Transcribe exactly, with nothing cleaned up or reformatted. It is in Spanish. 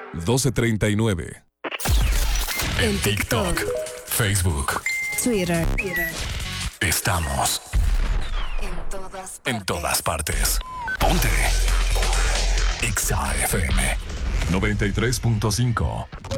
doce treinta y nueve. En TikTok, Facebook, Twitter. Estamos En todas partes. en todas partes. Ponte Exa F M noventa y tres punto cinco.